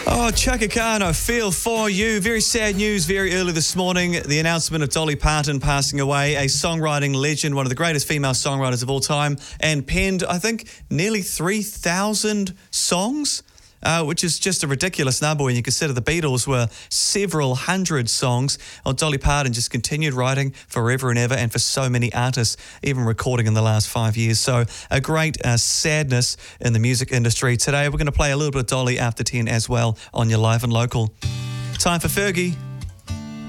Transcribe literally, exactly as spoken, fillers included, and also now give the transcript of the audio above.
Oh, Chaka Khan, I feel for you. Very sad news very early this morning. The announcement of Dolly Parton passing away, a songwriting legend, one of the greatest female songwriters of all time, and penned, I think, nearly three thousand songs, uh, which is just a ridiculous number when you consider the Beatles were several hundred songs. Well, Dolly Parton just continued writing forever and ever, and for so many artists, even recording in the last five years. So a great uh, sadness in the music industry. Today, we're going to play a little bit of Dolly after ten as well on your Live and Local. Time for Fergie.